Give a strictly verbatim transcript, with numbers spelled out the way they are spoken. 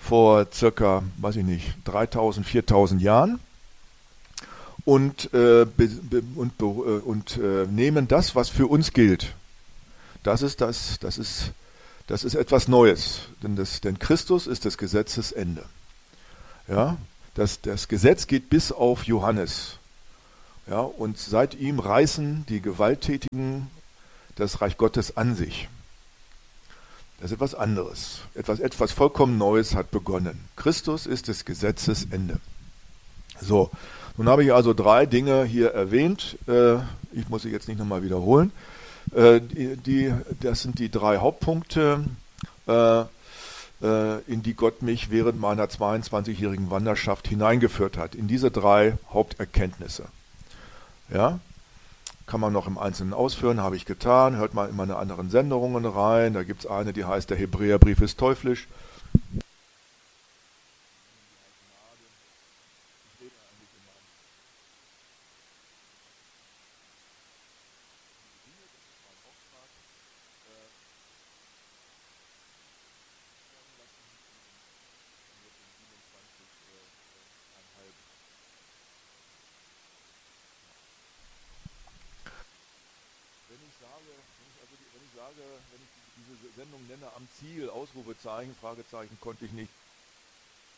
vor circa, weiß ich nicht, dreitausend, viertausend Jahren und, äh, be, be, und, be, äh, und äh, nehmen das, was für uns gilt. Das ist das, das ist, das ist etwas Neues, denn, das, denn Christus ist des Gesetzes Ende. Ja? Das, das Gesetz geht bis auf Johannes. Ja? Und seit ihm reißen die Gewalttätigen das Reich Gottes an sich. Das ist etwas anderes. Etwas, etwas vollkommen Neues hat begonnen. Christus ist des Gesetzes Ende. So, nun habe ich also drei Dinge hier erwähnt. Äh, ich muss sie jetzt nicht nochmal wiederholen. Äh, die, die, das sind die drei Hauptpunkte, äh, äh, in die Gott mich während meiner zweiundzwanzigjährigen Wanderschaft hineingeführt hat. In diese drei Haupterkenntnisse. Ja? Kann man noch im Einzelnen ausführen, habe ich getan. Hört mal in meine anderen Sendungen rein. Da gibt es eine, die heißt, der Hebräerbrief ist teuflisch. Wenn ich sage, wenn ich, also die, wenn ich sage, wenn ich diese Sendung nenne am Ziel, Ausrufezeichen, Fragezeichen, konnte ich nicht